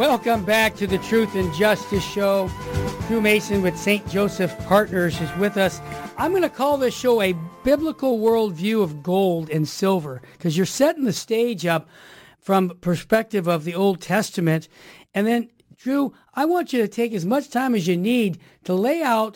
Welcome back to the Truth and Justice Show. Drew Mason with St. Joseph Partners is with us. I'm going to call this show a biblical worldview of gold and silver, because you're setting the stage up from perspective of the Old Testament. And then, Drew, I want you to take as much time as you need to lay out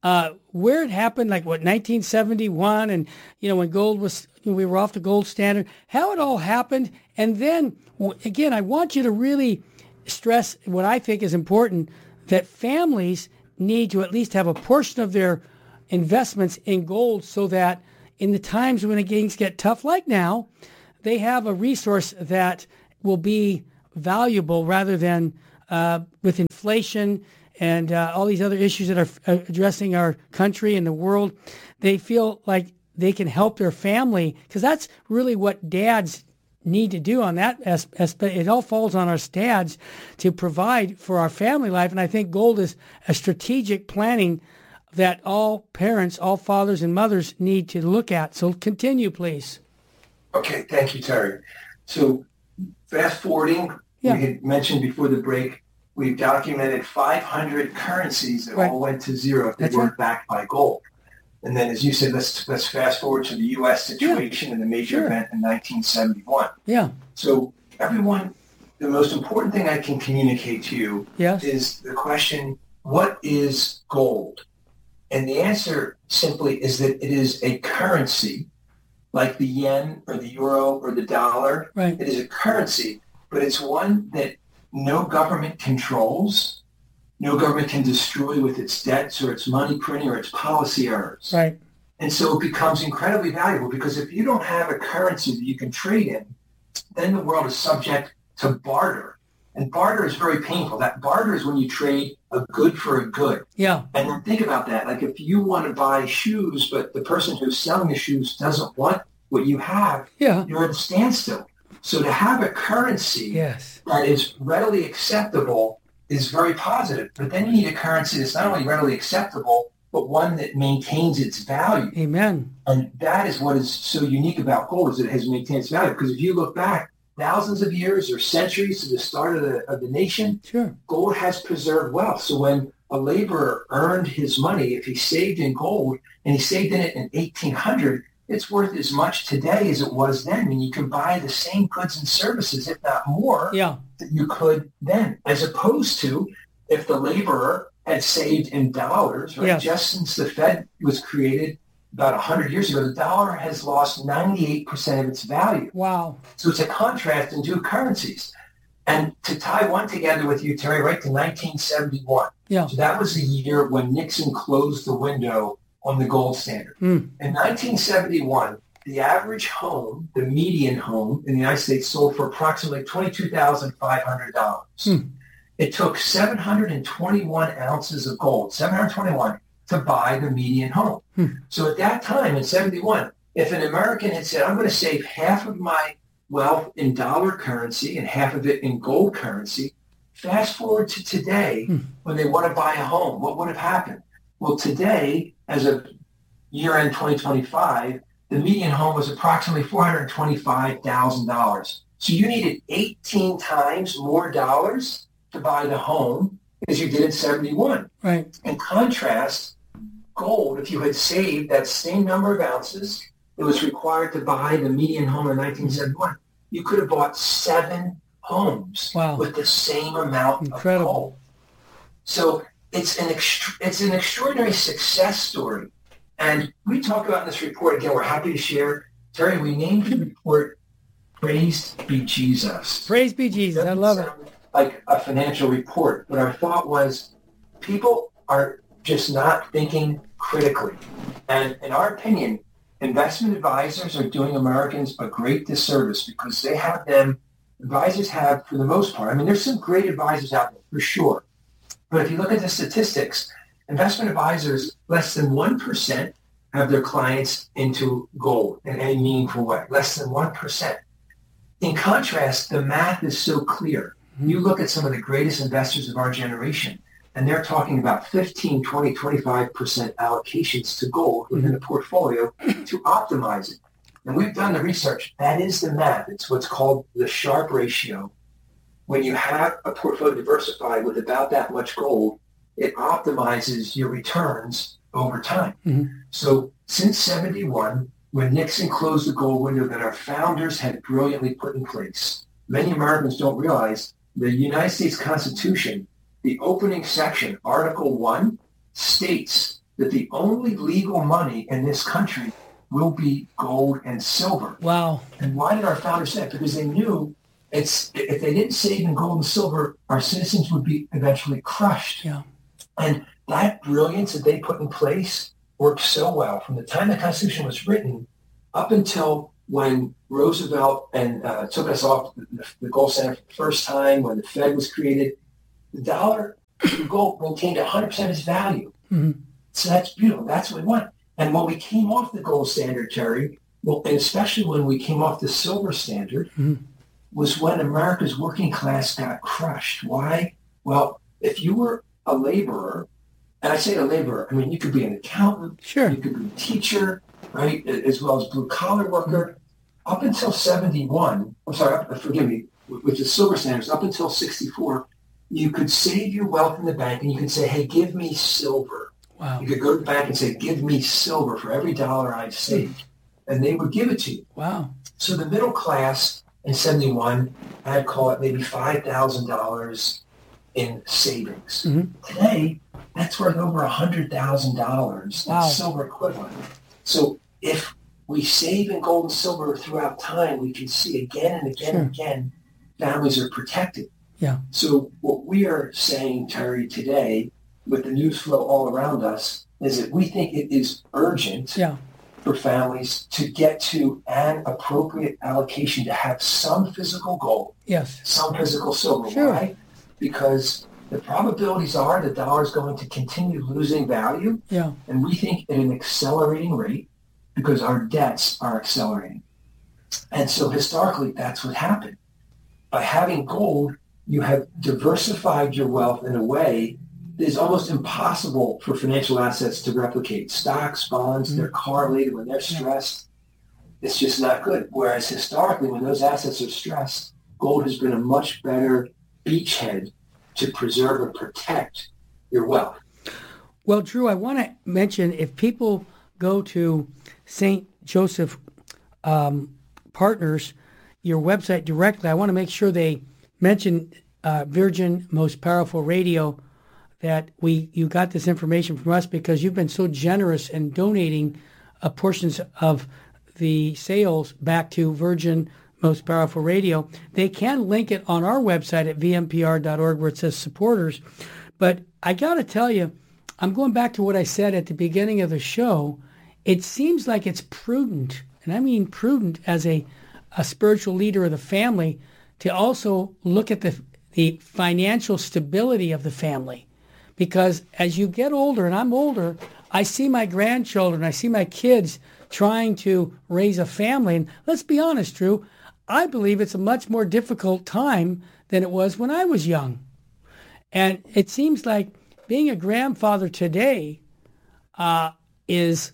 where it happened, like what, 1971, and when gold was, we were off the gold standard, how it all happened. And then, again, I want you to really stress what I think is important, that families need to at least have a portion of their investments in gold, so that in the times when things get tough like now, they have a resource that will be valuable, rather than with inflation and all these other issues that are addressing our country and the world. They feel like they can help their family, because that's really what dads need to do on that aspect. It all falls on us dads to provide for our family life. And I think gold is a strategic planning that all parents, all fathers and mothers need to look at. So continue, please. Okay, thank you, Terry. So fast forwarding, we had mentioned before the break, we've documented 500 currencies that all went to zero if they weren't backed by gold. And then, as you said, let's fast forward to the U.S. situation and the major event in 1971. Yeah. So everyone, the most important thing I can communicate to you is the question, what is gold? And the answer simply is that it is a currency, like the yen or the euro or the dollar. Right. It is a currency, but it's one that no government controls. No government can destroy with its debts or its money printing or its policy errors. Right. And so it becomes incredibly valuable, because if you don't have a currency that you can trade in, then the world is subject to barter. And barter is very painful. That barter is when you trade a good for a good. Yeah. And then think about that. Like if you want to buy shoes, but the person who's selling the shoes doesn't want what you have, you're at a standstill. So to have a currency that is readily acceptable is very positive. But then you need a currency that's not only readily acceptable, but one that maintains its value. Amen. And that is what is so unique about gold, is it has maintained its value. Because if you look back thousands of years or centuries to the start of the nation, gold has preserved wealth. So when a laborer earned his money, if he saved in gold, and he saved in it in 1800, it's worth as much today as it was then. I mean, you can buy the same goods and services, if not more, that you could then, as opposed to if the laborer had saved in dollars, right? Just since the Fed was created about 100 years ago, the dollar has lost 98% of its value. Wow. So it's a contrast in two currencies. And to tie one together with you, Terry, right to 1971. Yeah. So that was the year when Nixon closed the window on the gold standard. In 1971, the average home, the median home in the United States, sold for approximately $22,500. It took 721 ounces of gold, 721, to buy the median home. So at that time, in 71, if an American had said, I'm going to save half of my wealth in dollar currency and half of it in gold currency, fast forward to today, when they want to buy a home, what would have happened? Well, today, as of year-end 2025, the median home was approximately $425,000. So you needed 18 times more dollars to buy the home as you did in 71. Right. In contrast, gold, if you had saved that same number of ounces that was required to buy the median home in 1971, you could have bought 7 homes with the same amount of gold. So it's an extraordinary success story. And we talk about in this report, again, we're happy to share. Terry, we named the report Praised Be Jesus. Praise be Jesus. I love it. Like a financial report. But our thought was people are just not thinking critically. And in our opinion, investment advisors are doing Americans a great disservice, because they have advisors have, for the most part, I mean, there's some great advisors out there, for sure. But if you look at the statistics, investment advisors, less than 1% have their clients into gold in any meaningful way, less than 1%. In contrast, the math is so clear. You look at some of the greatest investors of our generation, and they're talking about 15, 20, 25% allocations to gold within the portfolio to optimize it. And we've done the research. That is the math. It's what's called the Sharpe ratio. when you have a portfolio diversified with about that much gold, it optimizes your returns over time. Mm-hmm. So since 71, when Nixon closed the gold window that our founders had brilliantly put in place, many Americans don't realize the United States Constitution, the opening section, Article 1, states that the only legal money in this country will be gold and silver. Wow. And why did our founders say that? Because they knew if they didn't save in gold and silver, our citizens would be eventually crushed. Yeah. And that brilliance that they put in place worked so well from the time the Constitution was written up until when Roosevelt and took us off the gold standard for the first time, when the Fed was created. The dollar, gold maintained 100% of its value. Mm-hmm. So that's beautiful. That's what we want. And when we came off the gold standard, Terry, well, and especially when we came off the silver standard, mm-hmm. was when America's working class got crushed. Why? Well, if you were a laborer, and I say a laborer, I mean, you could be an accountant, sure. You could be a teacher, right, as well as blue-collar worker. Up until 71, forgive me, with the silver standards, up until 64, you could save your wealth in the bank and you could say, hey, give me silver. Wow. You could go to the bank and say, give me silver for every dollar I've saved. And they would give it to you. Wow. So the middle class in 71, I'd call it maybe $5,000 in savings. Mm-hmm. Today, that's worth over $100,000 wow. silver equivalent. So if we save in gold and silver throughout time, we can see again and again and again, families are protected. Yeah. So what we are saying, Terry, today, with the news flow all around us, is that we think it is urgent for families to get to an appropriate allocation to have some physical gold, some physical silver. Sure. Why? Because the probabilities are the dollar is going to continue losing value, and we think at an accelerating rate because our debts are accelerating. And so historically, that's what happened. By having gold, you have diversified your wealth in a way that is almost impossible for financial assets to replicate. Stocks, bonds, they're correlated. When they're stressed, it's just not good. Whereas historically, when those assets are stressed, gold has been a much better beachhead to preserve and protect your wealth. Well, Drew, I want to mention, if people go to St. Joseph Partners, your website directly, I want to make sure they mention Virgin Most Powerful Radio, that you got this information from us because you've been so generous in donating portions of the sales back to Virgin Most Powerful Radio. They can link it on our website at vmpr.org where it says supporters. But I got to tell you, I'm going back to what I said at the beginning of the show. It seems like it's prudent, and I mean prudent as a spiritual leader of the family, to also look at the financial stability of the family. Because as you get older, and I'm older, I see my grandchildren, I see my kids trying to raise a family. And let's be honest, Drew, I believe it's a much more difficult time than it was when I was young. And it seems like being a grandfather today is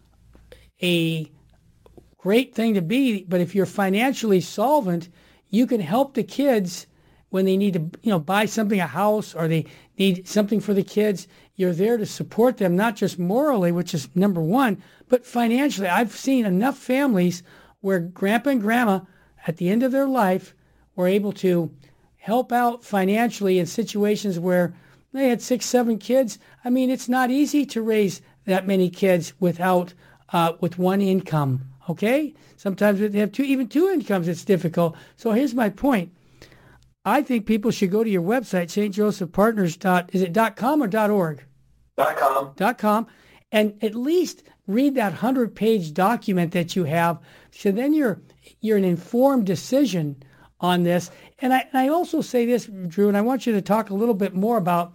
a great thing to be, but if you're financially solvent, you can help the kids when they need to, buy something, a house, or they need something for the kids. You're there to support them, not just morally, which is number one, but financially. I've seen enough families where grandpa and grandma, at the end of their life, were able to help out financially in situations where they had 6, 7 kids. I mean, it's not easy to raise that many kids with one income. Okay? Sometimes they have even two incomes, it's difficult. So here's my point. I think people should go to your website, stjosephpartners. Is it .com or .org? .com. And at least read that 100-page document that you have. So then you're an informed decision on this. And I also say this, Drew, and I want you to talk a little bit more about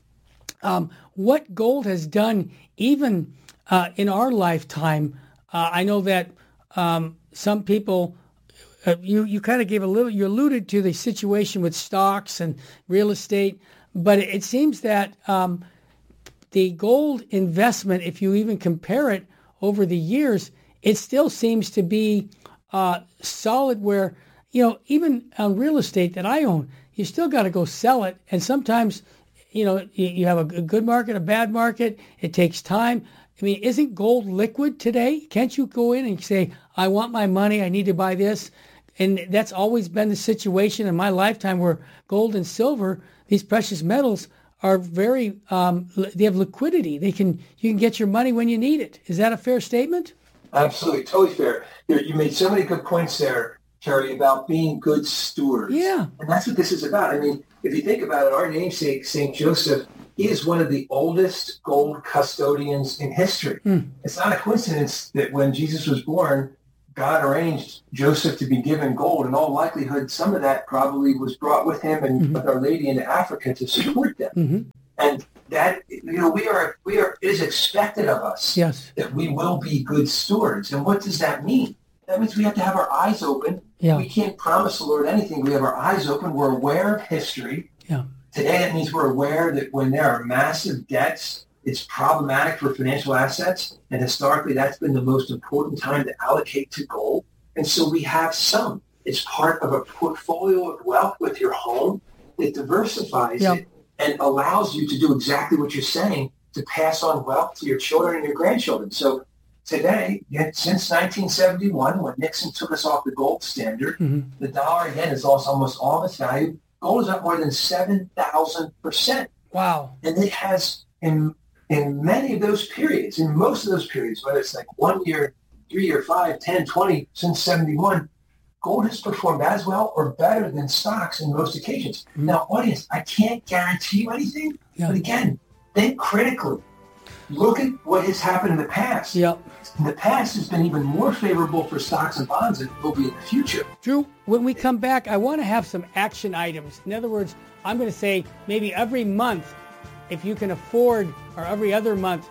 what gold has done even in our lifetime. I know that some people, you kind of gave you alluded to the situation with stocks and real estate, but it seems that the gold investment, if you even compare it over the years, it still seems to be solid where, even on real estate that I own, you still got to go sell it. And sometimes, you have a good market, a bad market. It takes time. I mean, isn't gold liquid today? Can't you go in and say, I want my money, I need to buy this? And that's always been the situation in my lifetime where gold and silver, these precious metals, are very, they have liquidity. You can get your money when you need it. Is that a fair statement? Absolutely, totally fair. You made so many good points there, Terry, about being good stewards. Yeah. And that's what this is about. I mean, if you think about it, our namesake, St. Joseph, he is one of the oldest gold custodians in history. It's not a coincidence that when Jesus was born, God arranged Joseph to be given gold. In all likelihood, some of that probably was brought with him and with Our Lady into Africa to support them. And that, we are, it is expected of us that we will be good stewards. And what does that mean? That means we have to have our eyes open. Yeah. We can't promise the Lord anything. We have our eyes open. We're aware of history. Yeah. Today, that means we're aware that when there are massive debts, it's problematic for financial assets. And historically, that's been the most important time to allocate to gold. And so we have some. It's part of a portfolio of wealth with your home that diversifies it and allows you to do exactly what you're saying, to pass on wealth to your children and your grandchildren. So today, since 1971, when Nixon took us off the gold standard, the dollar, again, has lost almost all its value. Gold is up more than 7,000%. Wow. And it has, in many of those periods, in most of those periods, whether it's like 1 year, 3 year, 5, 10, 20, since 71, gold has performed as well or better than stocks in most occasions. Now, audience, I can't guarantee you anything, but again, think critically. Look at what has happened in the past. Yep. In the past has been even more favorable for stocks and bonds than it will be in the future. Drew, when we come back, I want to have some action items. In other words, I'm going to say maybe every month, if you can afford, or every other month,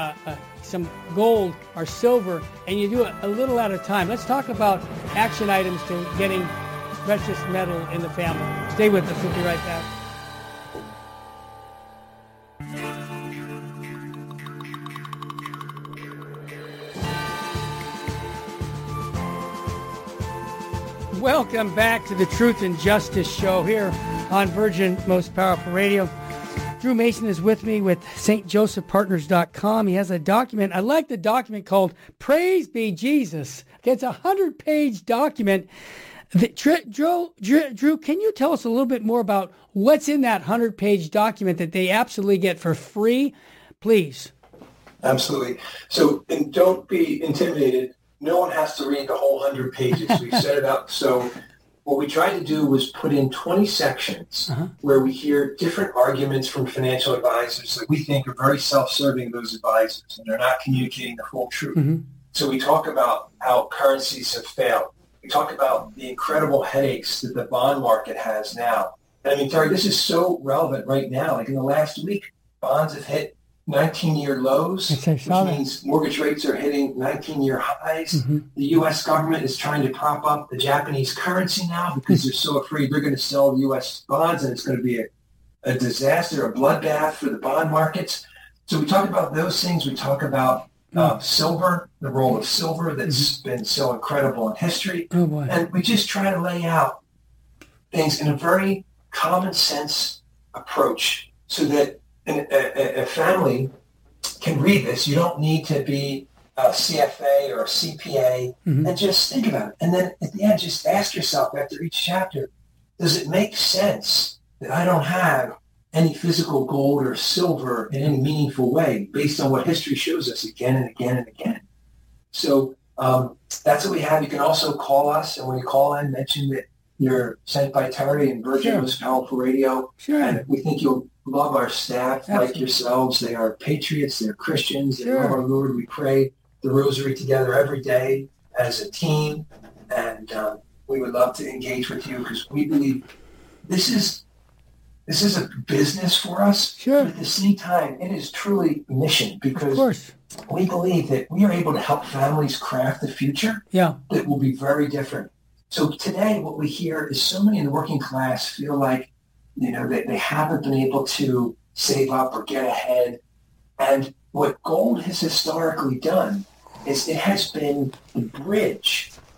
some gold or silver, and you do it a little at a time. Let's talk about action items to getting precious metal in the family. Stay with us. We'll be right back. Welcome back to the Truth and Justice Show here on Virgin Most Powerful Radio. Drew Mason is with me with stjosephpartners.com. He has a document. I like the document called Praise Be Jesus. Okay, it's a 100-page document. Drew, can you tell us a little bit more about what's in that 100-page document that they absolutely get for free? Please. Absolutely. So, and don't be intimidated. No one has to read the whole 100 pages. We set it up. So what we tried to do was put in 20 sections where we hear different arguments from financial advisors that we think are very self-serving, those advisors, and they're not communicating the full truth. So we talk about how currencies have failed. We talk about the incredible headaches that the bond market has now. And I mean, Terry, this is so relevant right now. Like in the last week, bonds have hit 19-year lows, which means mortgage rates are hitting 19-year highs. The U.S. government is trying to prop up the Japanese currency now because they're so afraid they're going to sell U.S. bonds and it's going to be a disaster, a bloodbath for the bond markets. So we talk about those things. We talk about silver, the role of silver that's been so incredible in history. And we just try to lay out things in a very common sense approach so that a family can read this. You don't need to be a CFA or a CPA and just think about it. And then at the end, just ask yourself after each chapter, does it make sense that I don't have any physical gold or silver in any meaningful way based on what history shows us again and again and again? So that's what we have. You can also call us, and when you call in, mention that you're sent by Terry and Virgin Most Powerful Radio. And we think you'll love our staff like yourselves. They are patriots. They're Christians. They love our Lord. We pray the rosary together every day as a team. And we would love to engage with you because we believe this is a business for us. But at the same time, it is truly a mission because we believe that we are able to help families craft the future that will be very different. So today, what we hear is so many in the working class feel like, they haven't been able to save up or get ahead. And what gold has historically done is it has been the bridge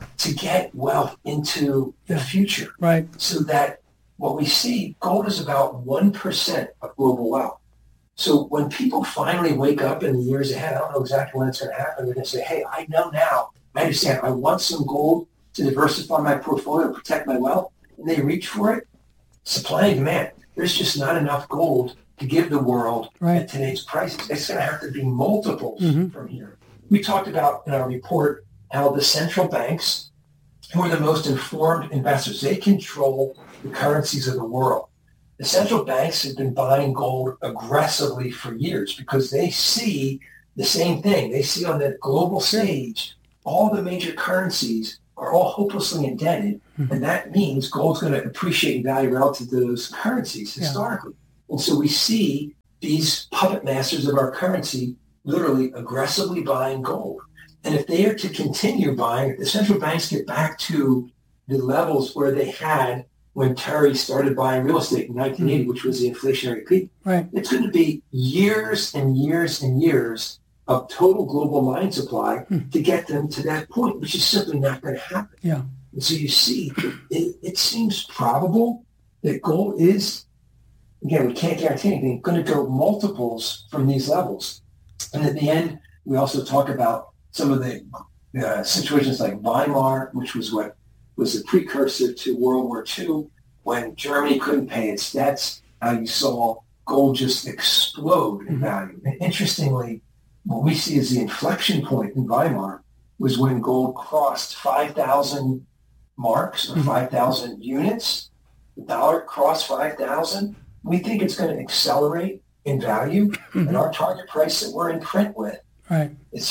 to get wealth into the future. Right. So that what we see, gold is about 1% of global wealth. So when people finally wake up in the years ahead, I don't know exactly when it's going to happen, they're going to say, hey, I know now, I understand, I want some gold to diversify my portfolio, protect my wealth, and they reach for it. Supply and demand. There's just not enough gold to give the world at today's prices. It's going to have to be multiples from here. We talked about in our report how the central banks, who are the most informed investors, they control the currencies of the world. The central banks have been buying gold aggressively for years because they see the same thing. They see on the global stage, all the major currencies are all hopelessly indebted, and that means gold's going to appreciate in value relative to those currencies historically. And so we see these puppet masters of our currency literally aggressively buying gold. And if they are to continue buying, if the central banks get back to the levels where they had when Terry started buying real estate in 1980, which was the inflationary peak, it's going to be years and years and years of total global mine supply to get them to that point, which is simply not going to happen. Yeah. And so you see, it seems probable that gold is, again, we can't guarantee anything, going to go multiples from these levels. And at the end, we also talk about some of the situations like Weimar, which was what was the precursor to World War II, when Germany couldn't pay its debts, how you saw gold just explode in value. And interestingly, what we see as the inflection point in Weimar was when gold crossed 5,000 marks or 5,000 units. The dollar crossed 5,000. We think it's going to accelerate in value, and our target price that we're in print with is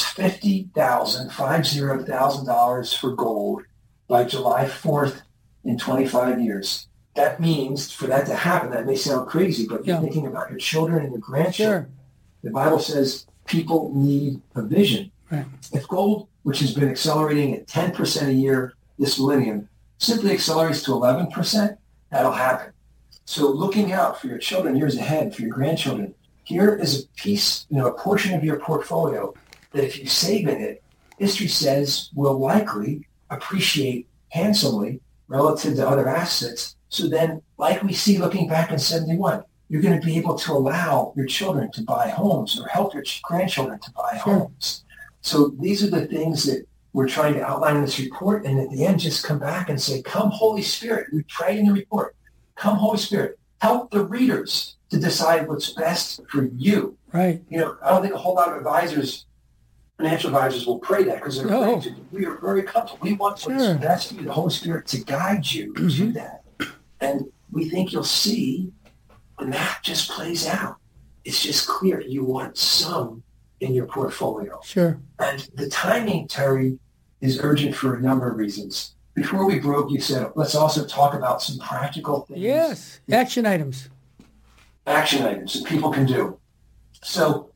$50,000 for gold by July 4th in 25 years. That means for that to happen, that may sound crazy, but you're thinking about your children and your grandchildren. The Bible says people need a vision. If gold, which has been accelerating at 10% a year this millennium, simply accelerates to 11%, that'll happen. So looking out for your children years ahead, for your grandchildren, here is a piece, a portion of your portfolio that if you save in it, history says will likely appreciate handsomely relative to other assets. So then, like we see looking back in 71, you're going to be able to allow your children to buy homes or help your grandchildren to buy homes. So these are the things that we're trying to outline in this report. And at the end, just come back and say, come Holy Spirit. We pray in the report. Come Holy Spirit. Help the readers to decide what's best for you. I don't think a whole lot of advisors, financial advisors, will pray that because we are very comfortable. We want what's best for you, the Holy Spirit, to guide you to that. And we think you'll see the math just plays out. It's just clear you want some in your portfolio. And the timing, Terry, is urgent for a number of reasons. Before we broke, you said, let's also talk about some practical things. Yes, action items. Action items that people can do. So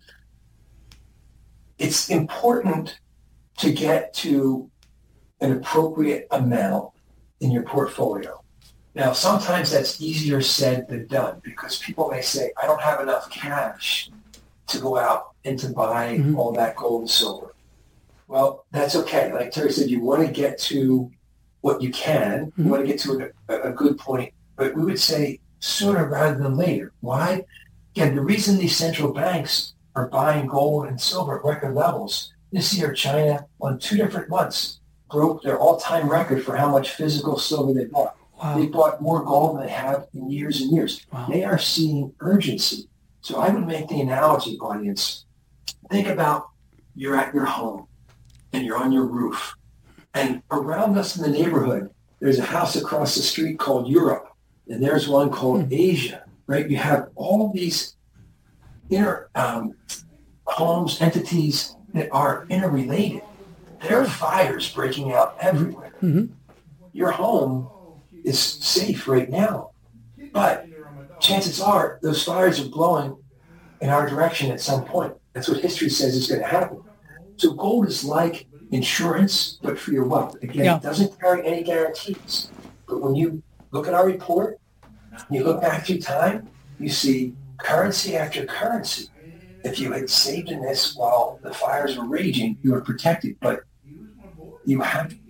it's important to get to an appropriate amount in your portfolio. Now, sometimes that's easier said than done because people may say, I don't have enough cash to go out and to buy all that gold and silver. Well, that's okay. Like Terry said, you want to get to what you can. You want to get to a good point. But we would say sooner rather than later. Why? Again, the reason these central banks are buying gold and silver at record levels, this year China on 2 different months broke their all-time record for how much physical silver they bought. They bought more gold than they have in years and years. They are seeing urgency. So I would make the analogy, audience. Think about you're at your home and you're on your roof. And around us in the neighborhood, there's a house across the street called Europe. And there's one called Asia, right? You have all these inner homes, entities that are interrelated. There are fires breaking out everywhere. Your home is safe right now. But chances are those fires are blowing in our direction at some point. That's what history says is going to happen. So gold is like insurance, but for your wealth. Again, it doesn't carry any guarantees. But when you look at our report, you look back through time, you see currency after currency. If you had saved in this while the fires were raging, you were protected. But you have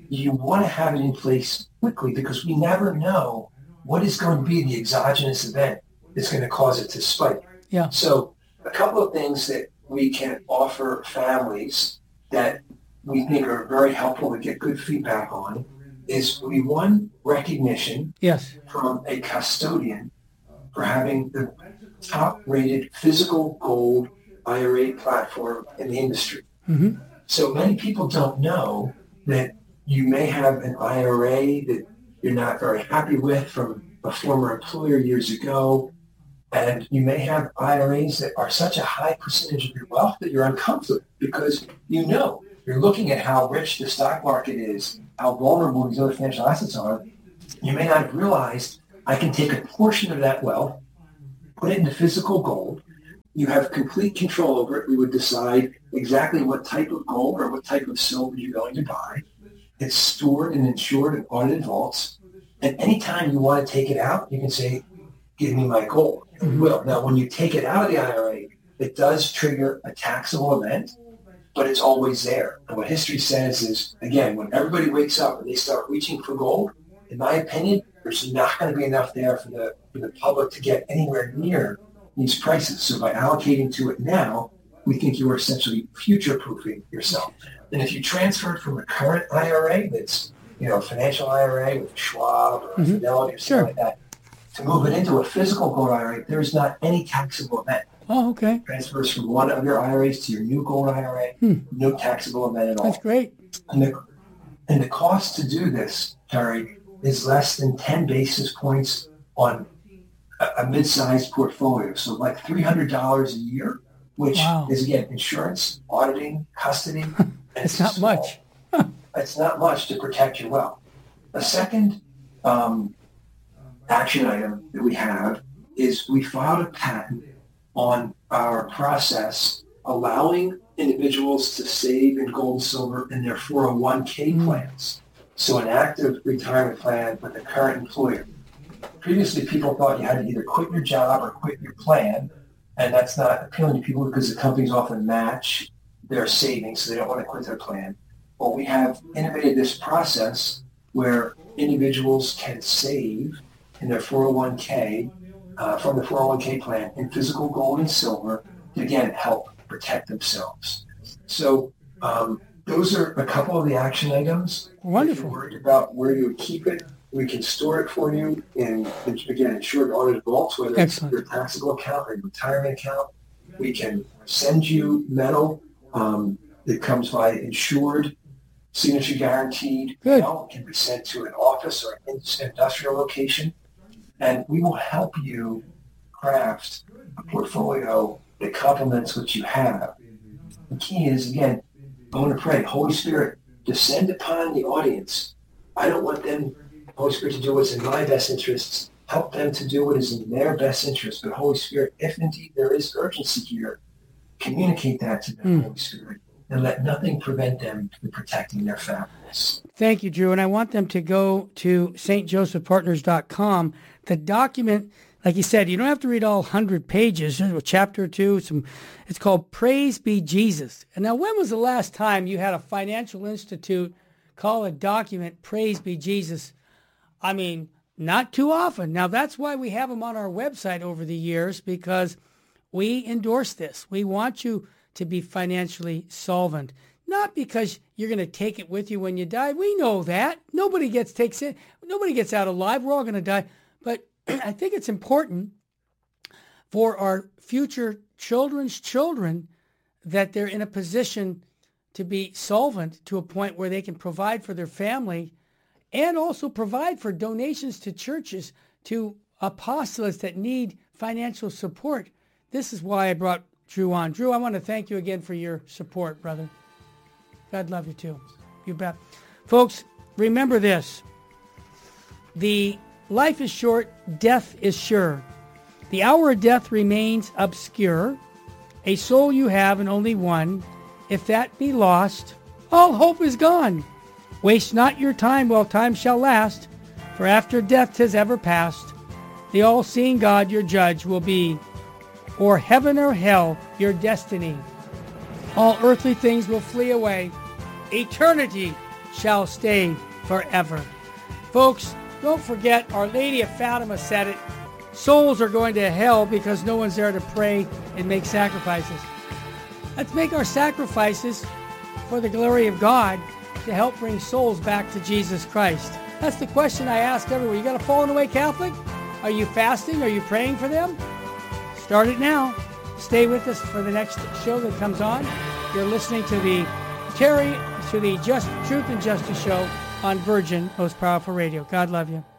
you want to have it in place quickly because we never know what is going to be the exogenous event that's going to cause it to spike. Yeah. So a couple of things that we can offer families that we think are very helpful to get good feedback on is we want recognition Yes. from a custodian for having the top-rated physical gold IRA platform in the industry. Mm-hmm. So many people don't know that you may have an IRA that you're not very happy with from a former employer years ago, and you may have IRAs that are such a high percentage of your wealth that you're uncomfortable because you know you're looking at how rich the stock market is, how vulnerable these other financial assets are. You may not have realized I can take a portion of that wealth, put it into physical gold. You have complete control over it. We would decide exactly what type of gold or what type of silver you're going to buy. It's stored and insured in audited vaults. And anytime you want to take it out, you can say, give me my gold. And we will. Now, when you take it out of the IRA, it does trigger a taxable event, but it's always there. And what history says is, again, when everybody wakes up and they start reaching for gold, in my opinion, there's not going to be enough there for the public to get anywhere near these prices. So by allocating to it now, we think you are essentially future-proofing yourself. And if you transferred from a current IRA that's, a financial IRA with Schwab or Fidelity or something like that, to move it into a physical gold IRA, there is not any taxable event. Oh, okay. Transfers from one of your IRAs to your new gold IRA, no taxable event at all. That's great. And the cost to do this, Terry, is less than 10 basis points on a mid-sized portfolio. So like $300 a year, which is, again, insurance, auditing, custody. It's not much. It's not much to protect your wealth. A second action item that we have is we filed a patent on our process allowing individuals to save in gold and silver in their 401k plans. So an active retirement plan with a current employer. Previously, people thought you had to either quit your job or quit your plan, and that's not appealing to people because the companies often match their savings, so they don't want to quit their plan. Well, we have innovated this process where individuals can save in their 401k from the 401k plan in physical gold and silver to, again, help protect themselves. So those are a couple of the action items. Wonderful. If you're worried about where you would keep it, we can store it for you in, again, insured audited vaults, whether it's your taxable account or your retirement account. We can send you metal that comes by insured, signature guaranteed. Good. Metal can be sent to an office or an industrial location, and we will help you craft a portfolio that complements what you have. The key is, again, I want to pray, Holy Spirit, descend upon the audience. I don't want them, Holy Spirit, to do what's in my best interests. Help them to do what is in their best interest. But Holy Spirit, if indeed there is urgency here, communicate that to them, Holy Spirit, and let nothing prevent them from protecting their families. Thank you, Drew. And I want them to go to stjosephpartners.com. The document, like you said, you don't have to read all 100 pages. There's a chapter or two. It's called Praise Be Jesus. And now, when was the last time you had a financial institute call a document Praise Be Jesus? I mean, not too often. Now, that's why we have them on our website over the years, because we endorse this. We want you to be financially solvent, not because you're going to take it with you when you die. We know that. Nobody gets out alive. We're all going to die. But I think it's important for our future children's children that they're in a position to be solvent to a point where they can provide for their family and also provide for donations to churches, to apostolates that need financial support. This is why I brought Drew on. Drew, I want to thank you again for your support, brother. God love you too. You bet. Folks, remember this. The life is short, death is sure. The hour of death remains obscure. A soul you have and only one. If that be lost, all hope is gone. Waste not your time while time shall last, for after death 'tis ever past, the all-seeing God your judge will be, or heaven or hell your destiny. All earthly things will flee away. Eternity shall stay forever. Folks, don't forget, Our Lady of Fatima said it. Souls are going to hell because no one's there to pray and make sacrifices. Let's make our sacrifices for the glory of God to help bring souls back to Jesus Christ. That's the question I ask everyone. You got a fallen away Catholic? Are you fasting? Are you praying for them? Start it now. Stay with us for the next show that comes on. You're listening to the Truth and Justice show on Virgin Most Powerful Radio. God love you.